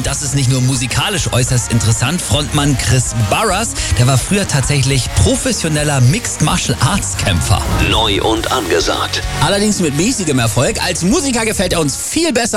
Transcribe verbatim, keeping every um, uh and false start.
das ist nicht nur musikalisch äußerst interessant. Frontmann Chris Barras, der war früher tatsächlich professioneller Mixed Martial Arts Kämpfer. Neu und angesagt. Allerdings mit mäßigem Erfolg. Als Musiker gefällt er uns viel besser